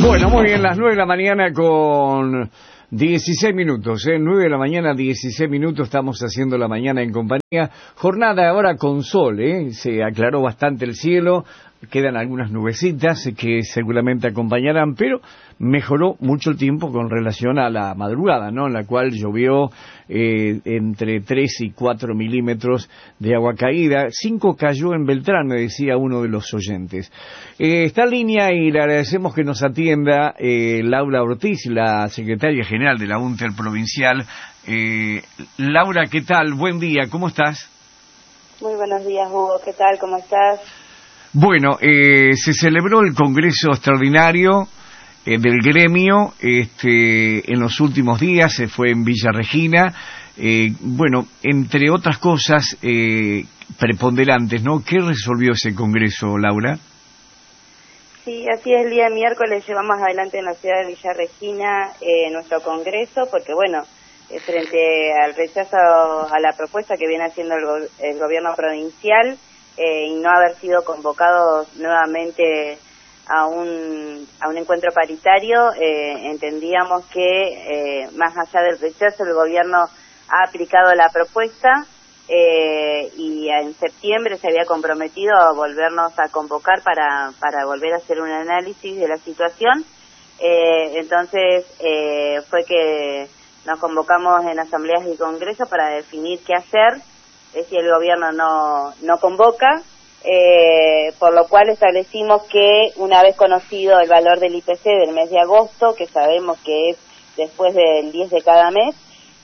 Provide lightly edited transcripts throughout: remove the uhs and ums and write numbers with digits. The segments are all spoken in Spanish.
Bueno, muy bien, las 9 de la mañana con 16 minutos, 9 de la mañana, 16 minutos, estamos haciendo la mañana en compañía. Jornada ahora con sol, se aclaró bastante el cielo, quedan algunas nubecitas que seguramente acompañarán, pero mejoró mucho el tiempo con relación a la madrugada, ¿no? En la cual llovió entre 3 y 4 milímetros de agua caída. 5 cayó en Beltrán, me decía uno de los oyentes. Está en línea y le agradecemos que nos atienda Laura Ortiz, la secretaria general de la UNTER provincial. Laura, ¿qué tal? Buen día, ¿cómo estás? Muy buenos días, Hugo, ¿qué tal? ¿Cómo estás? Bueno, se celebró el Congreso Extraordinario del gremio en los últimos días, se fue en Villa Regina. Bueno, entre otras cosas preponderantes, ¿no? ¿Qué resolvió ese Congreso, Laura? Sí, así es, el día miércoles llevamos adelante en la ciudad de Villa Regina nuestro Congreso, porque bueno, frente al rechazo a la propuesta que viene haciendo el gobierno provincial, y no haber sido convocados nuevamente a un encuentro paritario, entendíamos que más allá del rechazo el gobierno ha aplicado la propuesta y en septiembre se había comprometido a volvernos a convocar para volver a hacer un análisis de la situación. Entonces fue que nos convocamos en asambleas y congresos para definir qué hacer si el gobierno no convoca, por lo cual establecimos que una vez conocido el valor del IPC del mes de agosto, que sabemos que es después del 10 de cada mes,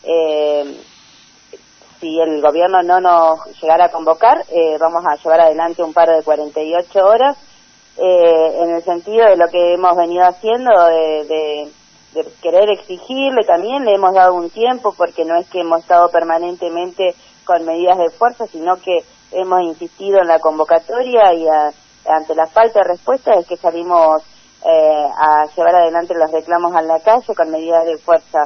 si el gobierno no nos llegara a convocar, vamos a llevar adelante un paro de 48 horas, en el sentido de lo que hemos venido haciendo, de querer exigirle. También le hemos dado un tiempo, porque no es que hemos estado permanentemente con medidas de fuerza, sino que hemos insistido en la convocatoria y ante la falta de respuesta es que salimos a llevar adelante los reclamos a la calle con medidas de fuerza.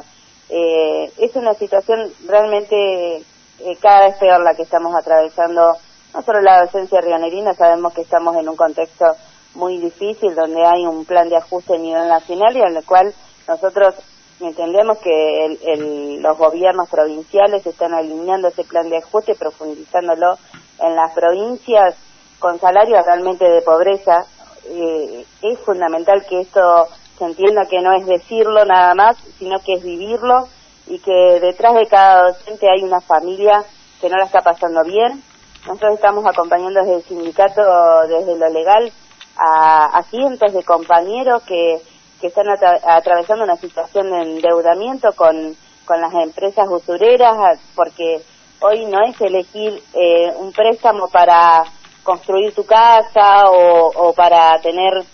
Es una situación realmente cada vez peor la que estamos atravesando, no solo la docencia rionegrina, sabemos que estamos en un contexto muy difícil donde hay un plan de ajuste a nivel nacional y en el cual nosotros entendemos que los gobiernos provinciales están alineando ese plan de ajuste, profundizándolo en las provincias con salarios realmente de pobreza. Es fundamental que esto se entienda, que no es decirlo nada más, sino que es vivirlo, y que detrás de cada docente hay una familia que no la está pasando bien. Nosotros estamos acompañando desde el sindicato, desde lo legal, a cientos de compañeros que están atravesando una situación de endeudamiento con las empresas usureras, porque hoy no es elegir un préstamo para construir tu casa o para tener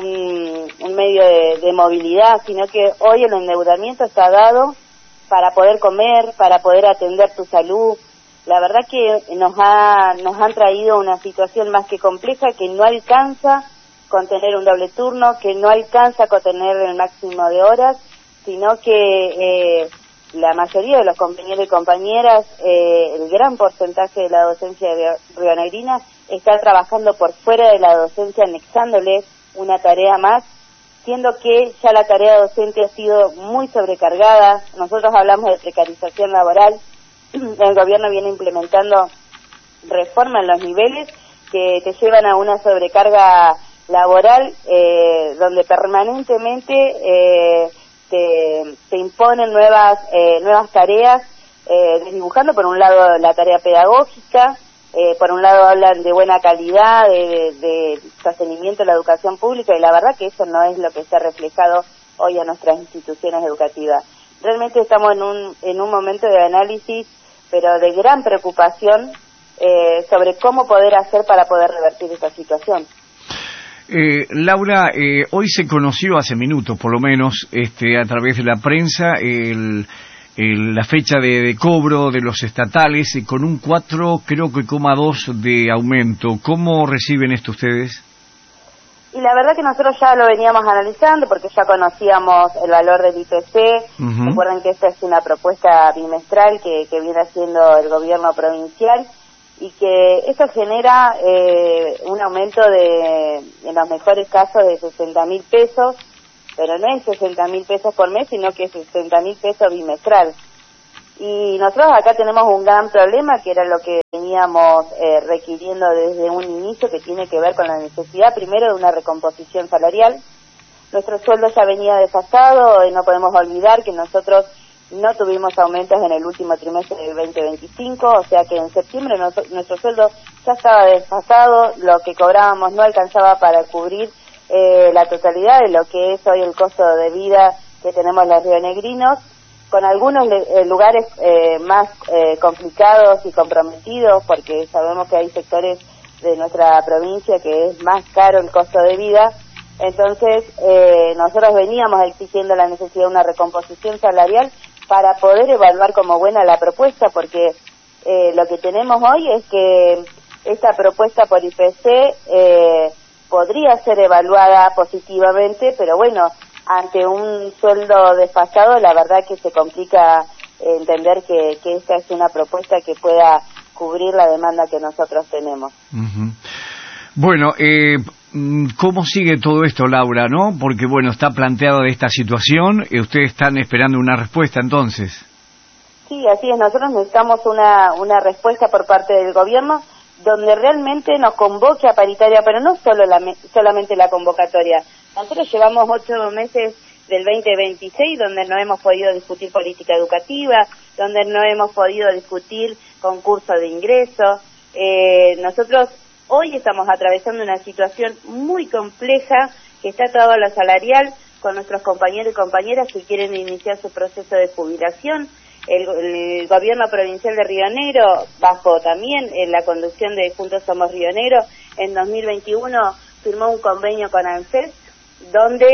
un medio de movilidad, sino que hoy el endeudamiento está dado para poder comer, para poder atender tu salud. La verdad que nos han traído una situación más que compleja, que no alcanza con tener un doble turno, que no alcanza con tener el máximo de horas, sino que la mayoría de los compañeros y compañeras, el gran porcentaje de la docencia rionegrina está trabajando por fuera de la docencia, anexándole una tarea más, siendo que ya la tarea docente ha sido muy sobrecargada. Nosotros hablamos de precarización laboral, el gobierno viene implementando reformas en los niveles que te llevan a una sobrecarga laboral, donde permanentemente te imponen nuevas tareas, desdibujando por un lado la tarea pedagógica, por un lado hablan de buena calidad, de sostenimiento de la educación pública, y la verdad que eso no es lo que se ha reflejado hoy a nuestras instituciones educativas. Realmente estamos en un momento de análisis, pero de gran preocupación, sobre cómo poder hacer para poder revertir esta situación. Laura, hoy se conoció hace minutos, por lo menos, a través de la prensa, la fecha de cobro de los estatales, con un 4,2 de aumento. ¿Cómo reciben esto ustedes? Y la verdad que nosotros ya lo veníamos analizando, porque ya conocíamos el valor del IPC. Recuerden que esta es una propuesta bimestral que viene haciendo el gobierno provincial, y que eso genera un aumento en los mejores casos, de 60.000 pesos, pero no es 60.000 pesos por mes, sino que es 60.000 pesos bimestral. Y nosotros acá tenemos un gran problema, que era lo que veníamos requiriendo desde un inicio, que tiene que ver con la necesidad, primero, de una recomposición salarial. Nuestro sueldo ya venía desfasado, y no podemos olvidar que nosotros no tuvimos aumentos en el último trimestre del 2025, o sea que en septiembre nuestro sueldo ya estaba desfasado, lo que cobrábamos no alcanzaba para cubrir la totalidad de lo que es hoy el costo de vida que tenemos los rionegrinos, con algunos lugares más complicados y comprometidos, porque sabemos que hay sectores de nuestra provincia que es más caro el costo de vida. Entonces nosotros veníamos exigiendo la necesidad de una recomposición salarial para poder evaluar como buena la propuesta, porque lo que tenemos hoy es que esta propuesta por IPC podría ser evaluada positivamente, pero bueno, ante un sueldo desfasado, la verdad que se complica entender que esta es una propuesta que pueda cubrir la demanda que nosotros tenemos. Uh-huh. Bueno, ¿cómo sigue todo esto, Laura, no? Porque, bueno, está planteado de esta situación, ustedes están esperando una respuesta, entonces. Sí, así es, nosotros necesitamos una respuesta por parte del gobierno, donde realmente nos convoque a paritaria, pero no solamente la convocatoria. Nosotros llevamos 8 meses del 2026 donde no hemos podido discutir política educativa, donde no hemos podido discutir concurso de ingreso. Nosotros hoy estamos atravesando una situación muy compleja que está atado a lo salarial con nuestros compañeros y compañeras que quieren iniciar su proceso de jubilación. El gobierno provincial de Río Negro, bajo también la conducción de Juntos Somos Río Negro, en 2021 firmó un convenio con ANSES, donde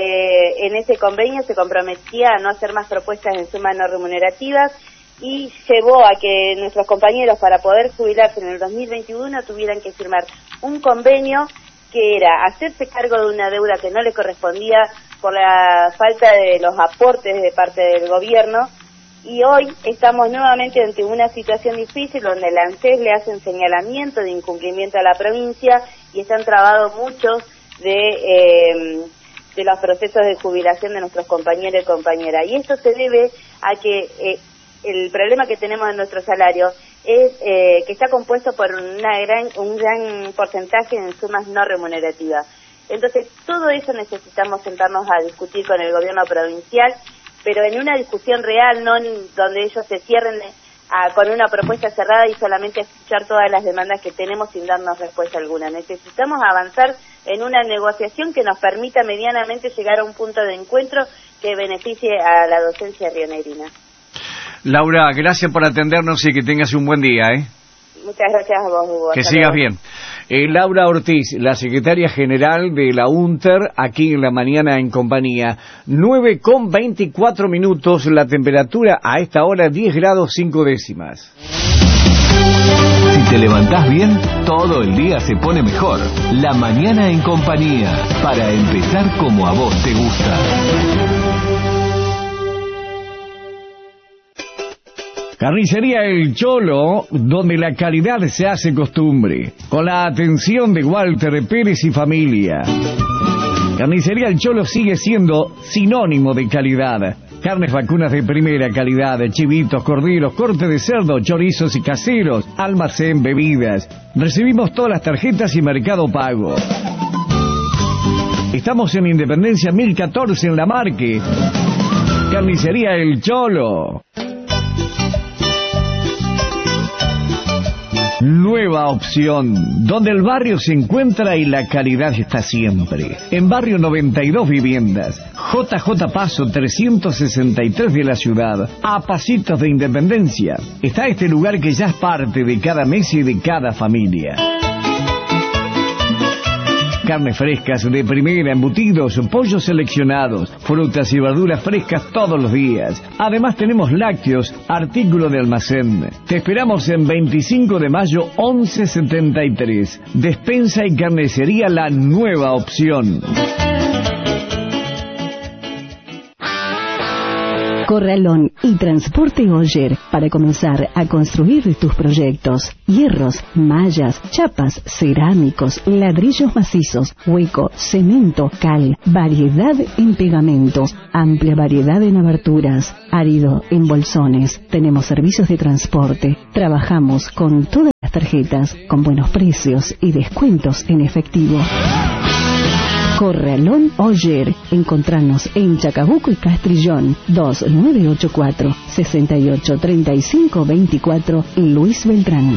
en ese convenio se comprometía a no hacer más propuestas en sumas no remunerativas, y llevó a que nuestros compañeros, para poder jubilarse en el 2021, tuvieran que firmar un convenio que era hacerse cargo de una deuda que no le correspondía por la falta de los aportes de parte del gobierno. Y hoy estamos nuevamente ante una situación difícil donde el ANSES le hacen señalamiento de incumplimiento a la provincia y están trabados muchos de los procesos de jubilación de nuestros compañeros y compañeras. Y esto se debe a que el problema que tenemos en nuestro salario es que está compuesto por un gran porcentaje en sumas no remunerativas. Entonces, todo eso necesitamos sentarnos a discutir con el gobierno provincial, pero en una discusión real, no donde ellos se cierren con una propuesta cerrada y solamente escuchar todas las demandas que tenemos sin darnos respuesta alguna. Necesitamos avanzar en una negociación que nos permita medianamente llegar a un punto de encuentro que beneficie a la docencia rionegrina. Laura, gracias por atendernos y que tengas un buen día, ¿eh? Muchas gracias a vos, Hugo. Que sigas bien. Laura Ortiz, la secretaria general de la UNTER, aquí en la mañana en compañía. 9:24, la temperatura a esta hora 10 grados 5 décimas. Si te levantás bien, todo el día se pone mejor. La mañana en compañía, para empezar como a vos te gusta. Carnicería El Cholo, donde la calidad se hace costumbre, con la atención de Walter Pérez y familia. Carnicería El Cholo sigue siendo sinónimo de calidad. Carnes vacunas de primera calidad, chivitos, corderos, corte de cerdo, chorizos y caseros, almacén, bebidas. Recibimos todas las tarjetas y Mercado Pago. Estamos en Independencia 1014 en La Marque. Carnicería El Cholo. Nueva opción, donde el barrio se encuentra y la calidad está siempre. En Barrio 92 Viviendas, JJ Paso 363 de la ciudad, a pasitos de Independencia. Está este lugar que ya es parte de cada mes y de cada familia. Carnes frescas de primera, embutidos, pollos seleccionados, frutas y verduras frescas todos los días. Además tenemos lácteos, artículo de almacén. Te esperamos en 25 de mayo 1173. Despensa y carnicería La Nueva Opción. Corralón y Transporte Oyer para comenzar a construir tus proyectos. Hierros, mallas, chapas, cerámicos, ladrillos macizos, hueco, cemento, cal, variedad en pegamentos, amplia variedad en aberturas, árido en bolsones. Tenemos servicios de transporte. Trabajamos con todas las tarjetas, con buenos precios y descuentos en efectivo. Corralón Oyer. Encontranos en Chacabuco y Castrillón. 2984-683524 Luis Beltrán.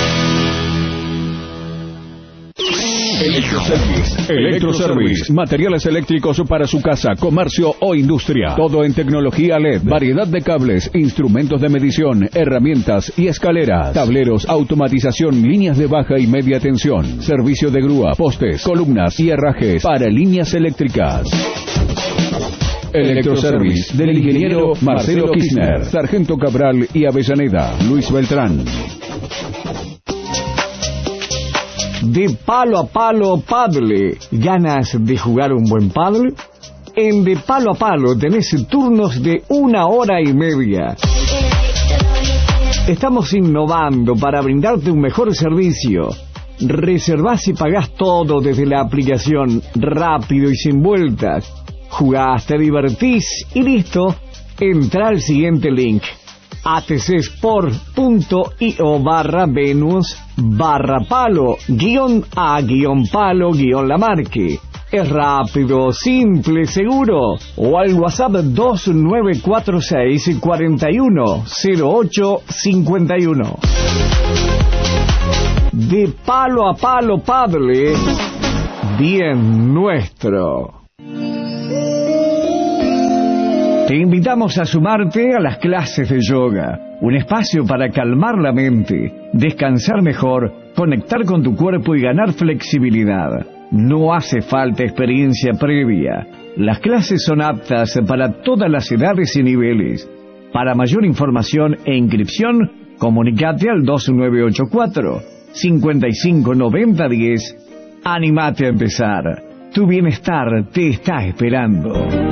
Electroservice. Materiales eléctricos para su casa, comercio o industria. Todo en tecnología LED. Variedad de cables, instrumentos de medición, herramientas y escaleras. Tableros, automatización, líneas de baja y media tensión. Servicio de grúa, postes, columnas y herrajes para líneas eléctricas. Electroservice del ingeniero Marcelo Kirchner, Sargento Cabral y Avellaneda. Luis Beltrán. De Palo a Palo Paddle. ¿Ganas de jugar un buen paddle? En De Palo a Palo tenés turnos de 1 hora y media. Estamos innovando para brindarte un mejor servicio. Reservás y pagás todo desde la aplicación, rápido y sin vueltas. Jugás, te divertís y listo. Entra al siguiente link: atcsport.io/venus/palo-a-palo-lamarque. Es rápido, simple, seguro. O al WhatsApp 2946 410851. De Palo a Palo Paddle, bien nuestro. Te invitamos a sumarte a las clases de yoga, un espacio para calmar la mente, descansar mejor, conectar con tu cuerpo y ganar flexibilidad. No hace falta experiencia previa. Las clases son aptas para todas las edades y niveles. Para mayor información e inscripción, comunícate al 2984-559010. Anímate a empezar. Tu bienestar te está esperando.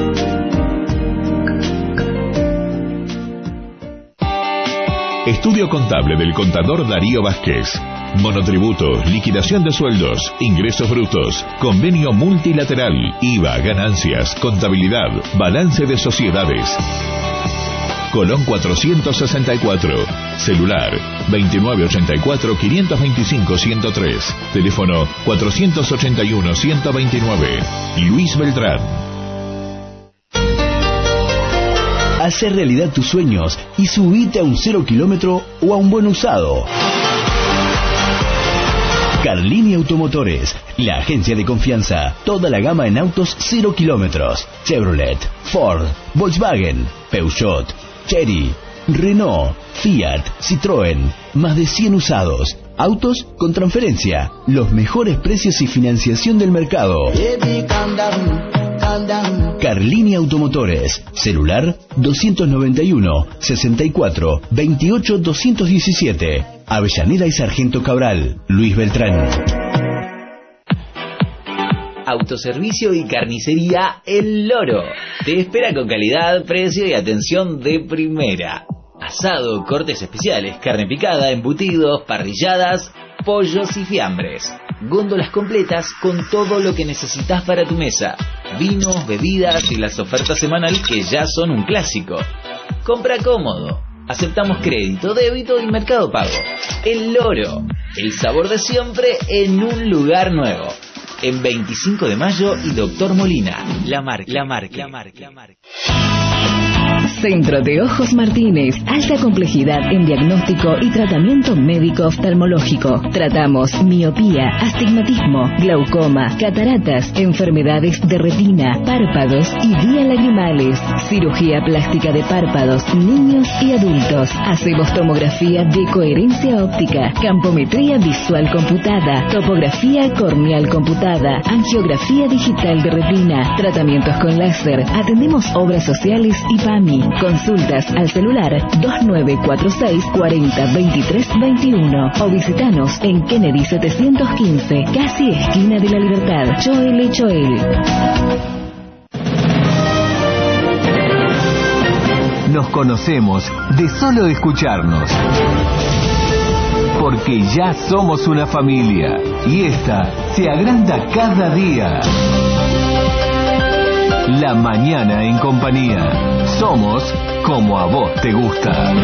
Estudio contable del contador Darío Vázquez. Monotributo, liquidación de sueldos, ingresos brutos, convenio multilateral, IVA, ganancias, contabilidad, balance de sociedades. Colón 464. Celular 2984-525-103. Teléfono 481-129. Luis Beltrán. Hacer realidad tus sueños y subite a un 0 kilómetro o a un buen usado. Carlini Automotores, la agencia de confianza. Toda la gama en autos 0 kilómetros. Chevrolet, Ford, Volkswagen, Peugeot, Chery, Renault, Fiat, Citroën. Más de 100 usados. Autos con transferencia. Los mejores precios y financiación del mercado. Carlini Automotores. Celular 291-64-28-217. Avellaneda y Sargento Cabral. Luis Beltrán. Autoservicio y carnicería El Loro. Te espera con calidad, precio y atención de primera. Asado, cortes especiales, carne picada, embutidos, parrilladas, pollos y fiambres. Góndolas completas con todo lo que necesitas para tu mesa. Vinos, bebidas y las ofertas semanales que ya son un clásico. Compra cómodo. Aceptamos crédito, débito y mercado pago. El Loro. El sabor de siempre en un lugar nuevo. En 25 de mayo y Doctor Molina. La marca. Centro de Ojos Martínez. Alta complejidad en diagnóstico y tratamiento médico oftalmológico. Tratamos miopía, astigmatismo, glaucoma, cataratas, enfermedades de retina, párpados y vías lagrimales. Cirugía plástica de párpados, niños y adultos. Hacemos tomografía de coherencia óptica, campometría visual computada, topografía corneal computada, angiografía digital de retina, tratamientos con láser. Atendemos obras sociales y PAMI. Consultas al celular 2946 40 23 21 o visitanos en Kennedy 715, casi esquina de la Libertad. Choel. conocemos de solo escucharnos. Porque ya somos una familia y esta se agranda cada día. La mañana en compañía. Somos como a vos te gusta.